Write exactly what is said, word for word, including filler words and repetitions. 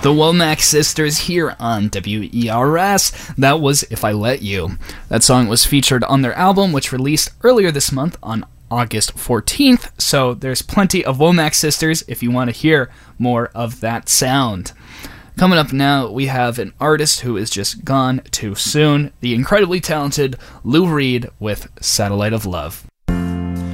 The Womack Sisters here on W E R S. That was If I Let You. That song was featured on their album, which released earlier this month on August fourteenth, so there's plenty of Womack Sisters if you want to hear more of that sound. Coming up now, we have an artist who is just gone too soon, the incredibly talented Lou Reed with Satellite of Love.